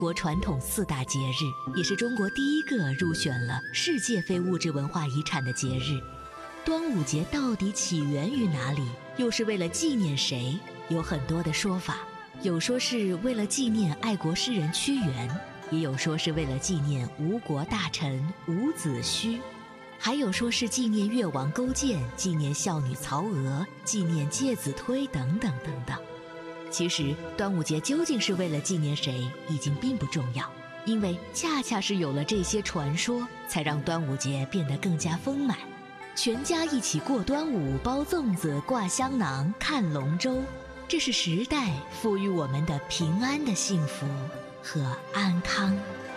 国传统4大节日，也是中国第一个入选了世界非物质文化遗产的节日。端午节到底起源于哪里？又是为了纪念谁？有很多的说法，有说是为了纪念爱国诗人屈原，也有说是为了纪念吴国大臣伍子胥，还有说是纪念越王勾践，纪念孝女曹娥，纪念介子推等等等等。其实端午节究竟是为了纪念谁已经并不重要，因为恰恰是有了这些传说，才让端午节变得更加丰满。全家一起过端午，包粽子，挂香囊，看龙舟，这是时代赋予我们的平安的幸福和安康。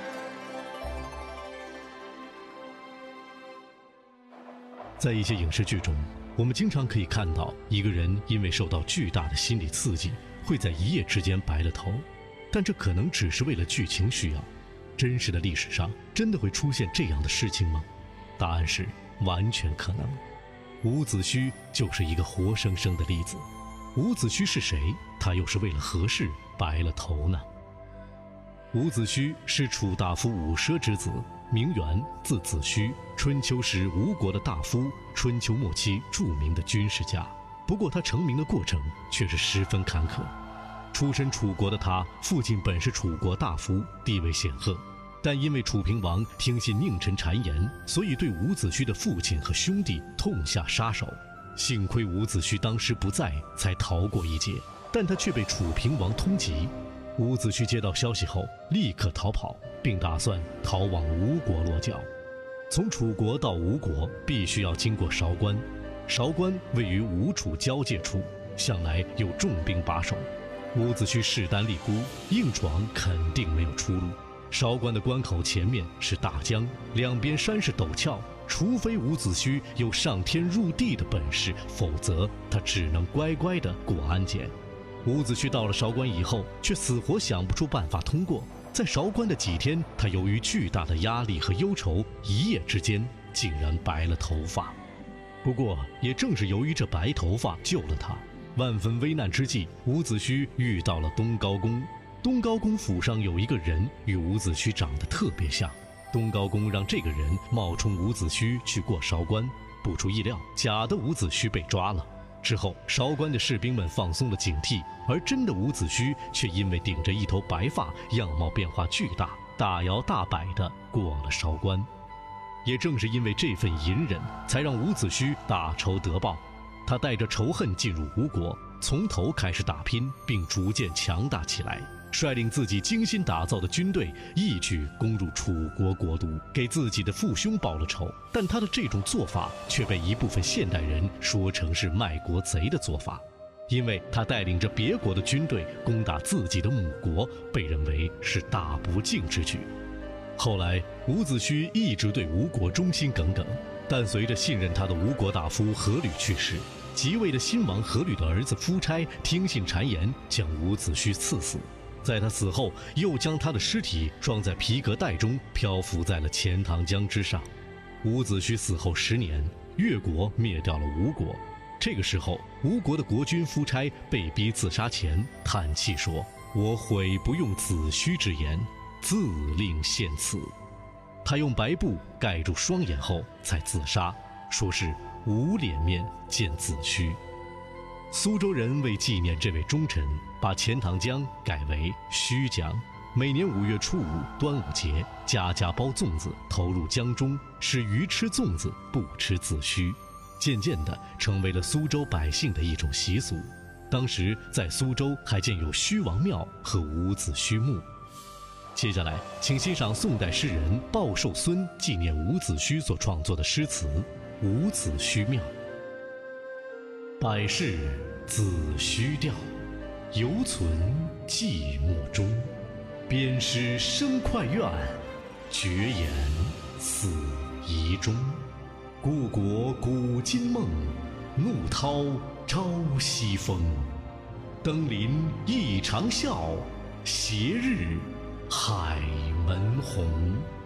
在一些影视剧中，我们经常可以看到一个人因为受到巨大的心理刺激，会在一夜之间白了头，但这可能只是为了剧情需要。真实的历史上真的会出现这样的事情吗？答案是完全可能。伍子胥就是一个活生生的例子。伍子胥是谁？他又是为了何事白了头呢？伍子胥是楚大夫伍奢之子，名媛，字子胥，春秋时吴国的大夫，春秋末期著名的军事家。不过他成名的过程却是十分坎坷。出身楚国的他，父亲本是楚国大夫，地位显赫，但因为楚平王听信佞臣谗言，所以对伍子胥的父亲和兄弟痛下杀手。幸亏伍子胥当时不在，才逃过一劫，但他却被楚平王通缉。伍子胥接到消息后立刻逃跑，并打算逃往吴国落脚。从楚国到吴国必须要经过韶关，韶关位于吴楚交界处，向来有重兵把守。伍子胥势单力孤，硬闯肯定没有出路。韶关的关口前面是大江，两边山势陡峭，除非伍子胥有上天入地的本事，否则他只能乖乖地过安检。伍子胥到了韶关以后，却死活想不出办法通过。在韶关的几天，他由于巨大的压力和忧愁，一夜之间竟然白了头发。不过也正是由于这白头发救了他。万分危难之际，伍子胥遇到了东高公。东高公府上有一个人与伍子胥长得特别像，东高公让这个人冒充伍子胥去过韶关。不出意料，假的伍子胥被抓了。之后韶关的士兵们放松了警惕，而真的伍子胥却因为顶着一头白发，样貌变化巨大，大摇大摆地过了韶关。也正是因为这份隐忍，才让伍子胥大仇得报。他带着仇恨进入吴国，从头开始打拼，并逐渐强大起来，率领自己精心打造的军队一举攻入楚国国都，给自己的父兄报了仇。但他的这种做法却被一部分现代人说成是卖国贼的做法，因为他带领着别国的军队攻打自己的母国，被认为是大不敬之举。后来伍子胥一直对吴国忠心耿耿，但随着信任他的吴国大夫阖闾去世，即位的新王阖闾的儿子夫差听信谗言，将伍子胥赐死。在他死后，又将他的尸体装在皮革袋中，漂浮在了钱塘江之上。伍子胥死后10年，越国灭掉了吴国。这个时候，吴国的国君夫差被逼自杀前，叹气说：“我悔不用子胥之言，自令献此。”他用白布盖住双眼后才自杀，说是无脸面见子胥。苏州人为纪念这位忠臣，把钱塘江改为胥江。每年5月初5端午节，家家包粽子投入江中，使鱼吃粽子，不吃子胥。渐渐地成为了苏州百姓的一种习俗。当时在苏州还建有胥王庙和伍子胥墓。接下来请欣赏宋代诗人鲍寿孙纪念伍子胥所创作的诗词《伍子胥庙》。百世子胥调，犹存寂寞中。鞭尸生快院，绝言死遗中。故国古今梦，怒涛朝夕风。登临一长啸，斜日海门红。